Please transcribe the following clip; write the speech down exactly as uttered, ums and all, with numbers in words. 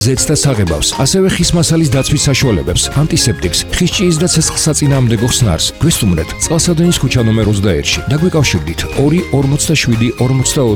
ზეთს და საღებავს, ასევე ხის მასალის დაცვის საშუალებებს, ანტისეპტიკს, ხის ჭიის და ცეცხლსაწინააღმდეგო ხსნარს. გვესტუმრეთ წყალსადენის ქუჩა ნომერ ოცდაერთში და გვეკავშირდით ორი ორმოცდაშვიდი ორმოცდაოთხ